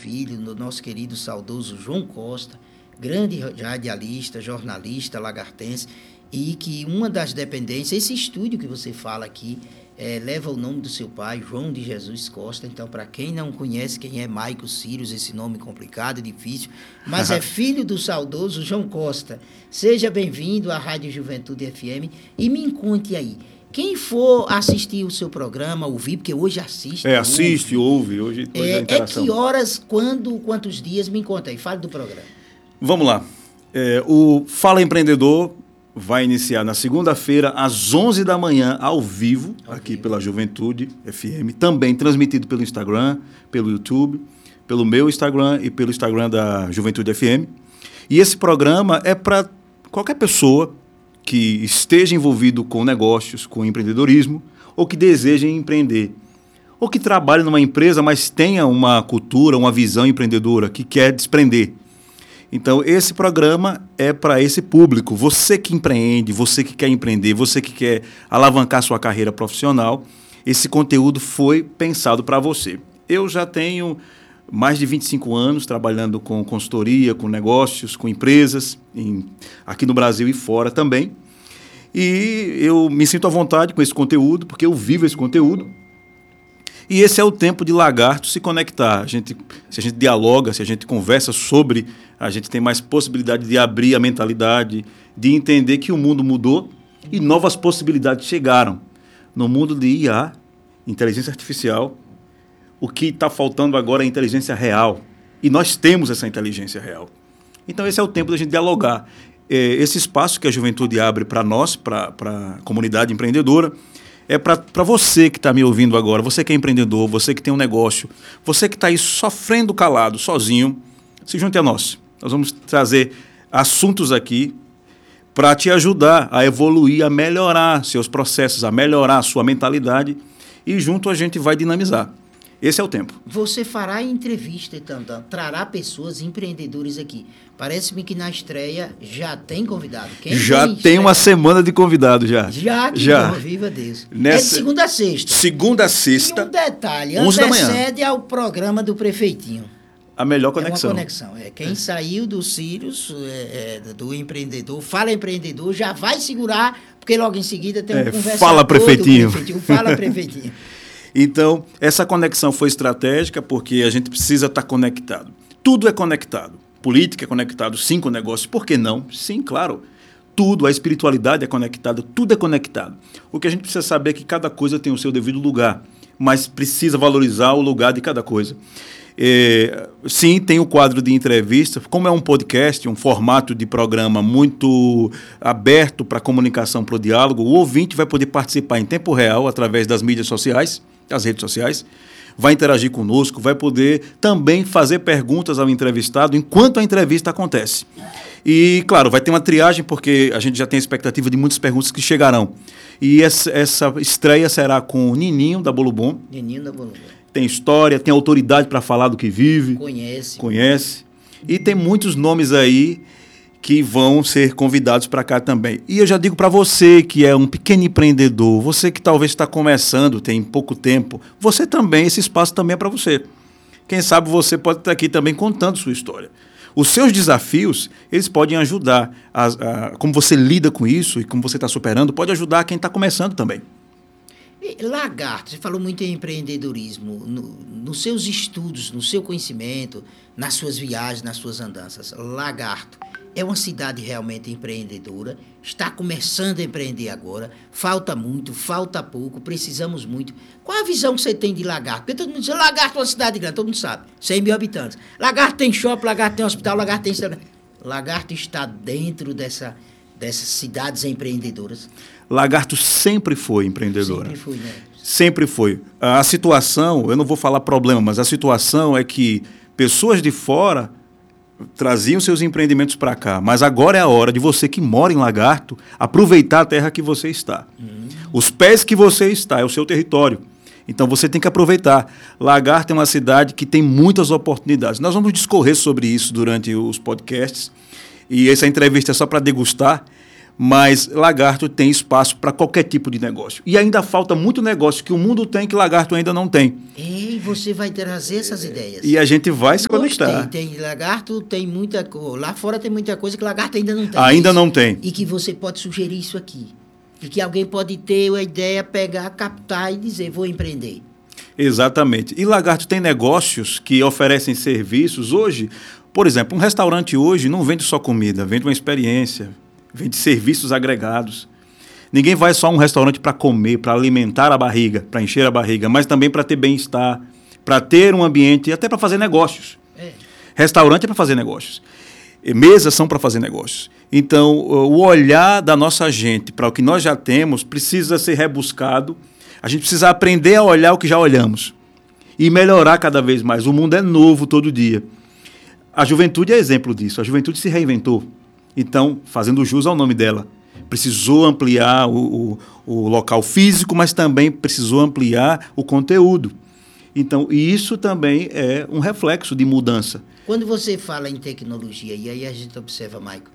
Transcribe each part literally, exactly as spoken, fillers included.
filho, do nosso querido saudoso João Costa, grande radialista, jornalista lagartense, e que uma das dependências, esse estúdio que você fala aqui, é, leva o nome do seu pai, João de Jesus Costa. Então, para quem não conhece quem é Maico Sirius, esse nome complicado e difícil, mas é filho do saudoso João Costa. Seja bem-vindo à Rádio Juventude F M e me conte aí, quem for assistir o seu programa, ouvir, porque hoje assiste. É, assiste, ouve, ouve hoje, hoje é, a interação. É que horas, quando, quantos dias? Me conta aí, fale do programa. Vamos lá. É, o Fala Empreendedor vai iniciar na segunda-feira, às onze da manhã, ao vivo, ao aqui vivo. Pela Juventude F M, também transmitido pelo Instagram, pelo YouTube, pelo meu Instagram e pelo Instagram da Juventude F M. E esse programa é para qualquer pessoa que esteja envolvido com negócios, com empreendedorismo, ou que deseja empreender, ou que trabalhe numa empresa, mas tenha uma cultura, uma visão empreendedora, que quer desprender. Então, esse programa é para esse público. Você que empreende, você que quer empreender, você que quer alavancar sua carreira profissional, esse conteúdo foi pensado para você. Eu já tenho mais de vinte e cinco anos trabalhando com consultoria, com negócios, com empresas, em, aqui no Brasil e fora também. E eu me sinto à vontade com esse conteúdo, porque eu vivo esse conteúdo. E esse é o tempo de Lagarto se conectar. A gente, se a gente dialoga, se a gente conversa sobre, a gente tem mais possibilidade de abrir a mentalidade, de entender que o mundo mudou e novas possibilidades chegaram. No mundo de I A, inteligência artificial, o que está faltando agora é a inteligência real. E nós temos essa inteligência real. Então, esse é o tempo da gente dialogar. É, esse espaço que a juventude abre para nós, para a comunidade empreendedora, é para você que está me ouvindo agora, você que é empreendedor, você que tem um negócio, você que está aí sofrendo calado, sozinho, se junte a nós. Nós vamos trazer assuntos aqui para te ajudar a evoluir, a melhorar seus processos, a melhorar a sua mentalidade e junto a gente vai dinamizar. Esse é o tempo. Você fará entrevista e então, trará pessoas empreendedores aqui. Parece-me que na estreia já tem convidado. Quem já tem, tem uma semana de convidado já. Já, que já. Bom, viva Deus. Nessa... É de segunda a sexta. Segunda a sexta. E um detalhe, antecede ao programa do Prefeitinho. A melhor conexão. É uma conexão. É, quem é. saiu do Sirius, é, é, do empreendedor, Fala Empreendedor, já vai segurar, porque logo em seguida tem um é, conversador Fala Prefeitinho. Prefeitinho. Fala Prefeitinho. Então, essa conexão foi estratégica porque a gente precisa estar conectado. Tudo é conectado. Política é conectado, sim, com negócio. Por que não? Sim, claro. Tudo, a espiritualidade é conectada, tudo é conectado. O que a gente precisa saber é que cada coisa tem o seu devido lugar, mas precisa valorizar o lugar de cada coisa. É, sim, tem o quadro de entrevista. Como é um podcast, um formato de programa muito aberto para a comunicação, para o diálogo, o ouvinte vai poder participar em tempo real através das mídias sociais, das redes sociais, vai interagir conosco, vai poder também fazer perguntas ao entrevistado enquanto a entrevista acontece. E, claro, vai ter uma triagem, porque a gente já tem a expectativa de muitas perguntas que chegarão. E essa, essa estreia será com o Nininho, da Bolo Bom. Nininho da Bolo Bom. Tem história, tem autoridade para falar do que vive. Conhece. Conhece. E tem muitos nomes aí que vão ser convidados para cá também. E eu já digo para você que é um pequeno empreendedor, você que talvez está começando, tem pouco tempo, você também, esse espaço também é para você. Quem sabe você pode estar aqui também contando sua história. Os seus desafios, eles podem ajudar, a, a, como você lida com isso e como você está superando, pode ajudar quem está começando também. Lagarto, você falou muito em empreendedorismo, no, nos seus estudos, no seu conhecimento, nas suas viagens, nas suas andanças. Lagarto é uma cidade realmente empreendedora, está começando a empreender agora, falta muito, falta pouco, precisamos muito. Qual a visão que você tem de Lagarto? Porque todo mundo diz, Lagarto é uma cidade grande, todo mundo sabe, cem mil habitantes. Lagarto tem shopping, Lagarto tem hospital, Lagarto tem... Lagarto está dentro dessa, dessas cidades empreendedoras. Lagarto sempre foi empreendedora. Sempre foi, né? Sempre foi. A situação, eu não vou falar problema, mas a situação é que pessoas de fora traziam seus empreendimentos para cá, mas agora é a hora de você que mora em Lagarto aproveitar a terra que você está. Uhum. Os pés que você está, é o seu território. Então você tem que aproveitar. Lagarto é uma cidade que tem muitas oportunidades. Nós vamos discorrer sobre isso durante os podcasts, e essa entrevista é só para degustar, Mas lagarto tem espaço para qualquer tipo de negócio. E ainda falta muito negócio que o mundo tem que lagarto ainda não tem. E você vai trazer essas ideias. E a gente vai se Gostei. conectar. Tem lagarto, tem muita coisa. Lá fora tem muita coisa que lagarto ainda não tem. Ainda isso. não tem. E que você pode sugerir isso aqui. E que alguém pode ter a ideia, pegar, captar e dizer, vou empreender. Exatamente. E lagarto tem negócios que oferecem serviços hoje. Por exemplo, um restaurante hoje não vende só comida, vende uma experiência. Vende serviços agregados. Ninguém vai só a um restaurante para comer, para alimentar a barriga, para encher a barriga, mas também para ter bem-estar, para ter um ambiente e até para fazer negócios. É. Restaurante é para fazer negócios. E mesas são para fazer negócios. Então, o olhar da nossa gente para o que nós já temos precisa ser rebuscado. A gente precisa aprender a olhar o que já olhamos e melhorar cada vez mais. O mundo é novo todo dia. A juventude é exemplo disso. A juventude se reinventou. Então, fazendo jus ao nome dela, precisou ampliar o, o, o local físico, mas também precisou ampliar o conteúdo. Então, isso também é um reflexo de mudança. Quando você fala em tecnologia, e aí a gente observa, Maico,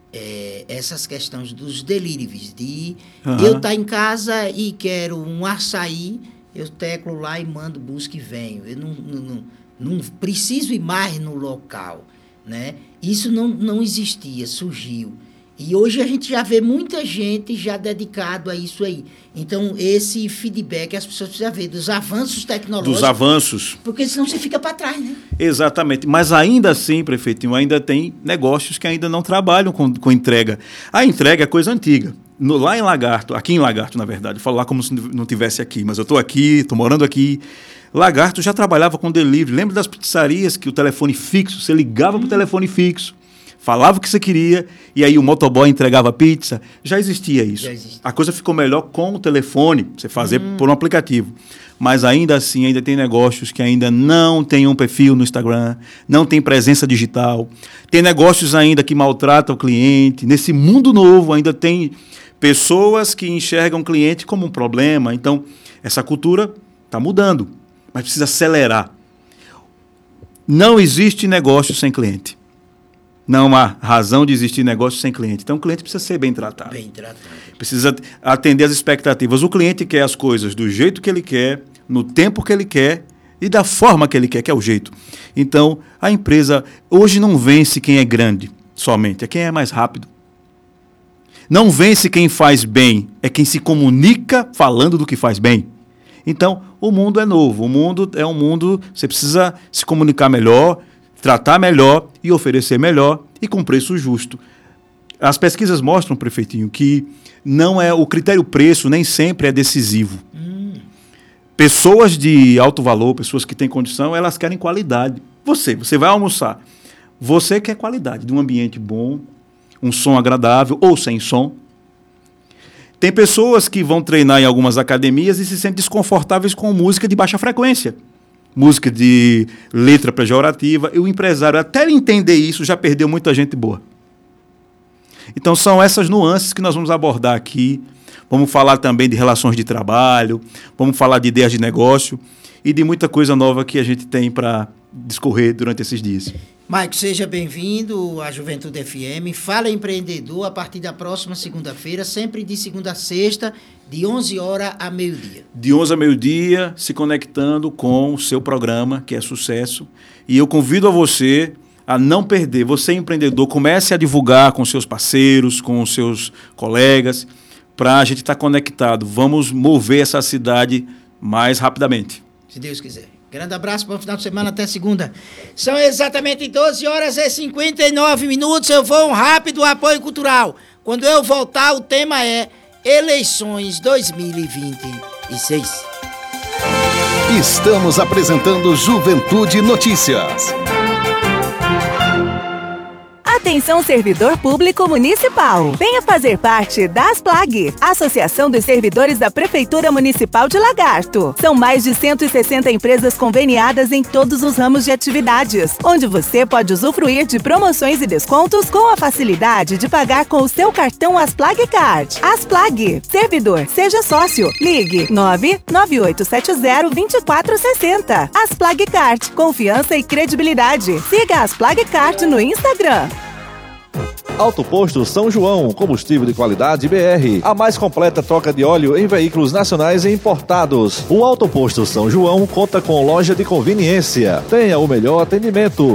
é, essas questões dos deliveries, de uhum. eu estar tá em casa e quero um açaí, eu teclo lá e mando, busco e venho. Eu não, não, não, não preciso ir mais no local. Né? Isso não, não existia, surgiu. E hoje a gente já vê muita gente já dedicado a isso aí. Então, esse feedback as pessoas precisam ver dos avanços tecnológicos. Dos avanços. Porque senão você fica para trás, né? Exatamente. Mas ainda assim, prefeitinho, ainda tem negócios que ainda não trabalham com, com entrega. A entrega é coisa antiga. No, lá em Lagarto, aqui em Lagarto, na verdade, eu falo lá como se não tivesse aqui, mas eu estou aqui, estou morando aqui. Lagarto já trabalhava com delivery. Lembra das pizzarias que o telefone fixo, você ligava hum. para o telefone fixo, falava o que você queria, e aí o motoboy entregava pizza. Já existia isso. Já existe. A coisa ficou melhor com o telefone, você fazer hum. por um aplicativo. Mas ainda assim, ainda tem negócios que ainda não têm um perfil no Instagram, não tem presença digital. Tem negócios ainda que maltratam o cliente. Nesse mundo novo, ainda tem pessoas que enxergam o cliente como um problema. Então, essa cultura está mudando. Mas precisa acelerar. Não existe negócio sem cliente. Não há razão de existir negócio sem cliente. Então, o cliente precisa ser bem tratado. Bem tratado. Precisa atender às expectativas. O cliente quer as coisas do jeito que ele quer, no tempo que ele quer e da forma que ele quer, que é o jeito. Então, a empresa hoje não vence quem é grande somente, é quem é mais rápido. Não vence quem faz bem, é quem se comunica falando do que faz bem. Então, o mundo é novo, o mundo é um mundo, você precisa se comunicar melhor, tratar melhor e oferecer melhor e com preço justo. As pesquisas mostram, prefeitinho, que não é o critério preço nem sempre é decisivo. Hum. Pessoas de alto valor, pessoas que têm condição, elas querem qualidade. Você, você vai almoçar, você quer qualidade de um ambiente bom, um som agradável ou sem som. Tem pessoas que vão treinar em algumas academias e se sentem desconfortáveis com música de baixa frequência. Música de letra pejorativa. E o empresário, até ele entender isso, já perdeu muita gente boa. Então, são essas nuances que nós vamos abordar aqui. Vamos falar também de relações de trabalho, vamos falar de ideias de negócio e de muita coisa nova que a gente tem para discorrer durante esses dias. Maico, seja bem-vindo à Juventude F M. Fala Empreendedor a partir da próxima segunda-feira, sempre de segunda a sexta, de onze horas a meio-dia. De onze a meio-dia, se conectando com o seu programa, que é sucesso. E eu convido a você a não perder. Você, empreendedor, comece a divulgar com seus parceiros, com os seus colegas, para a gente estar conectado. Vamos mover essa cidade mais rapidamente. Se Deus quiser. Grande abraço, bom final de semana, até segunda. São exatamente doze horas e cinquenta e nove minutos. Eu vou um rápido apoio cultural. Quando eu voltar, o tema é Eleições dois mil e vinte e seis. Estamos apresentando Juventude Notícias. Atenção, servidor público municipal. Venha fazer parte da ASPLAG, Associação dos Servidores da Prefeitura Municipal de Lagarto. São mais de cento e sessenta empresas conveniadas em todos os ramos de atividades, onde você pode usufruir de promoções e descontos com a facilidade de pagar com o seu cartão ASPLAG Card. ASPLAG. Servidor, seja sócio. Ligue nove nove oito sete zero dois quatro seis zero. ASPLAG Card. Confiança e credibilidade. Siga a ASPLAG Card no Instagram. Auto Posto São João, combustível de qualidade B R. A mais completa troca de óleo em veículos nacionais e importados. O Auto Posto São João conta com loja de conveniência. Tenha o melhor atendimento.